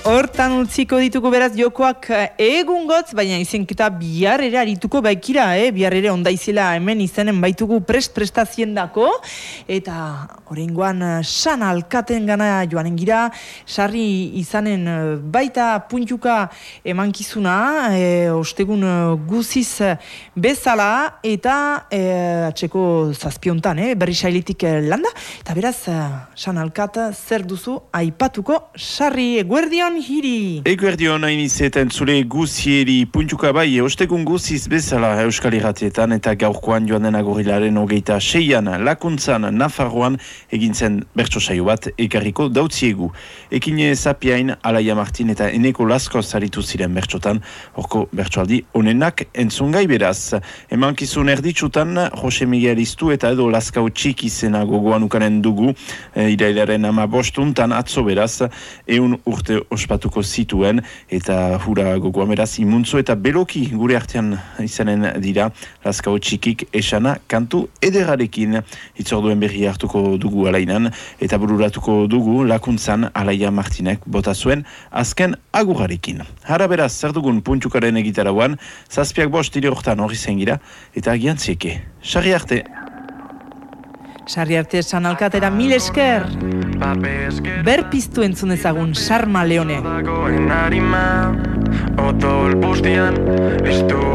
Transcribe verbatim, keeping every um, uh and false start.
Hortan utziko dituko beraz jokoak egun gotz, baina izenketa bihar ere arituko baikira, eh? Bihar ere ondaizela hemen izenen baitugu prest prestazien dako, eta oraingoan san alkaten gana joanen gira, sarri izanen baita puntuka emankizuna, e, ostegun guziz bezala, eta e, atxeko zazpiontan, eh? Berri sailetik landa, eta beraz san alkat zer duzu aipatuko sarri eguerdion hiri. Eguerdion hain izetan zule guzieri puntuka bai, ostegun guziz bezala Euskal Irratietan eta gaurkoan joan den agorilaren hogeita seian lakuntzan Nafarroan egintzen bertso saio bat ekarriko dautziegu. Ekine Zapiain, Alaia Martin eta Eneko Lasko zaritu ziren bertsotan, horko bertsoaldi onenak entzungai beraz. Emankizun erditsutan Jose Miguel Iztu eta edo Laskau txik izena gogoan ukanen dugu, e, irailaren ama bostuntan atzo beraz, eun urte ospatuko zituen, eta hura gogoan beraz imuntzo eta beloki gure artean izanen dira Laskau txikik esana kantu ederarekin. Hitzorduen berri hartuko dugu alainan, eta bururatuko dugu lakuntzan Alaia Martinek bota zuen azken agurrarekin. Hara beraz, zer dugun puntukaren egitarauan, zazpiak bost dire hortan horri zengira, eta agian zieke. Sarri arte! Sarri arte san alkatera mil esker! Berpiztu entzun ezagun Sarma Leone.